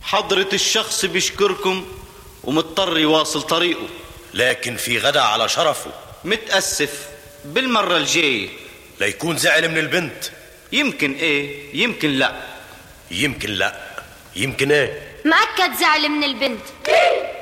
حضرة الشخص بيشكركم ومضطر يواصل طريقه، لكن في غدا على شرفه. متأسف، بالمرة الجاية. ليكون زعل من البنت. يمكن ايه يمكن لا. يمكن لا، يمكن ايه؟ مأكد زعل من البنت.